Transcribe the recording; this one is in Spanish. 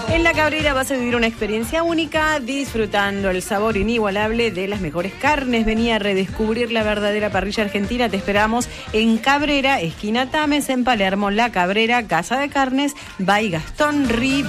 En La Cabrera vas a vivir una experiencia única, disfrutando el sabor inigualable de las mejores carnes. Vení a redescubrir la verdadera parrilla argentina. Te esperamos en Cabrera, esquina Tames, en Palermo. La Cabrera, Casa de Carnes, by Gastón Rivera.